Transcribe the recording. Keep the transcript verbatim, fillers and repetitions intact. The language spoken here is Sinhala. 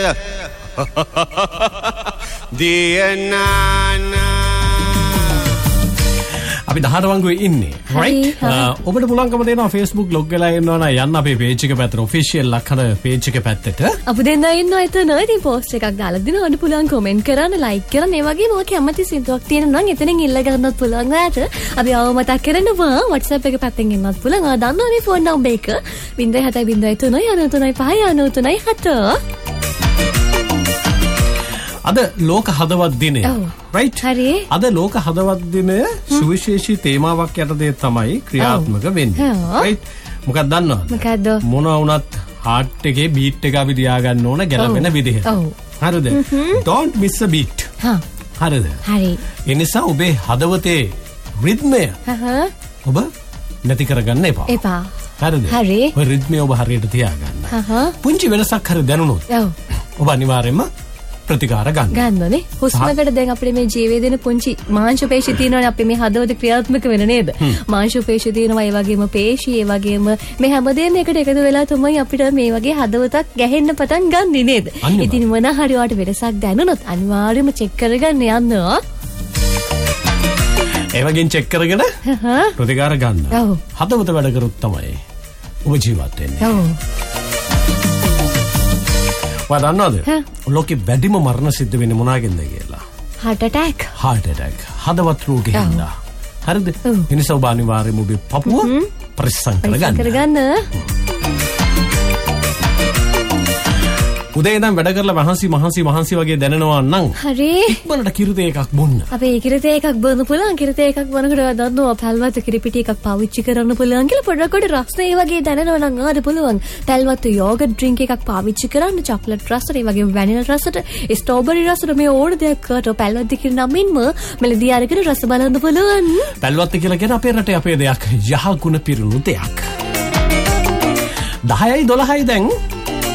දියනානා අපි දහට වංගුවේ ඉන්නේ right ඔබට පුළුවන්කම දෙනවා Facebook log වෙලා ඉන්නවා නම් යන්න අපේ page එක පැත්තට official ලක්හන page එක පැත්තට අපි දෙන්නා ඉන්නවා එතන ඉතින් post එකක් දාලා දිනවා ඔන්න පුළුවන් comment කරන්න like කරන්න ඒ වගේම ඔය කැමති සින්දුවක් තියෙනවා නම් එතනින් ඉල්ල ගන්නත් පුළුවන් ඔයාට අපි ආව මතක් කරනවා WhatsApp එක පැත්තෙන් ඉන්නත් පුළුවන් ආ දන්නවනේ phone number එක zero seven zero seven three nine three five nine three seven අද ලෝක හදවත් දිනය right හරි අද ලෝක හදවත් දිනය සුවිශේෂී තේමාවක් යටතේ තමයි ක්‍රියාත්මක වෙන්නේ right මොකක්ද දන්නවද මොකක්ද මොනවා වුණත් heart එකේ beat එක අපි තියාගන්න ඕන ගැලපෙන විදිහට හරිද don't miss a beat හා හරිද හරි ඒ නිසා ඔබේ හදවතේ රිද්මය ඔබ නැති කරගන්න එපා එපා හරිද හරි ඔය රිද්මය ඔබ හරියට තියාගන්න පුංචි වෙනසක් හරි දැනුනොත් ඔබ අනිවාර්යයෙන්ම ප්‍රතිකාර ගන්න. ගන්නනේ. හුස්මකට දැන් අපිට මේ ජීවේ දෙන පුංචි මාංශ පේශි තියෙනවනේ අපි මේ හදවත ක්‍රියාත්මක වෙන නේද? මාංශ පේශි තියෙනවා ඒ වගේම පේශි ඒ වගේම මේ හැමදේම එකට එකතු වෙලා තමයි අපිට මේ වගේ හදවතක් ගැහෙන්න පටන් ගන්නෙ නේද? ඉතින් මොන හරි වට වෙනසක් දැනුනොත් අනිවාර්යයෙන්ම චෙක් කරගන්න යන්න. ඒ වගේම චෙක් කරගෙන ප්‍රතිකාර ගන්න. හදවත වැඩ කරොත් තමයි ඔබ ජීවත් වෙන්නේ. ඔව්. ඔයා දන්නවද? ලෝකෙ වැඩිම මරණ සිද්ධ වෙන්නේ මොනවාගෙන්ද කියලා? heart attack. heart attack. හදවත් රෝගෙන් හින්දා. හරිද? ඒ නිසා ඔබ අනිවාර්යයෙන්ම ඔබේ පපුව පරිස්සම් කරගන්න. කරගන්න. උදේ ඉඳන් වැඩ කරලා මහන්සි මහන්සි මහන්සි වගේ දැනෙනවා නම් හරි ඉක්මනට කිරිතේ එකක් බොන්න. අපි කිරිතේ එකක් බොන්න පුළුවන්. කිරිතේ එකක් බොනකොට දන්නවා පැල්වත් කිරිපිටි එකක් පාවිච්චි කරන්න පුළුවන් කියලා පොඩක් පොඩි රස ඒ වගේ දැනෙනවා නම් ආද පුළුවන්. පැල්වත් යෝගට් ඩ්‍රින්ක් එකක් පාවිච්චි කරන්න චොක්ලට් රසට ඒ වගේ වැනිලා රසට ස්ට්‍රෝබෙරි රසට මේ ඕන දෙයක් කට පැල්වත් කියන නමින්ම මෙලදී අරගෙන රස බලන්න පුළුවන්. පැල්වත් කියලා කියන අපේ රටේ අපේ දෙයක් යහ ගුණ පිරුණු දෙයක්. දහයයි දොළහයි දැන්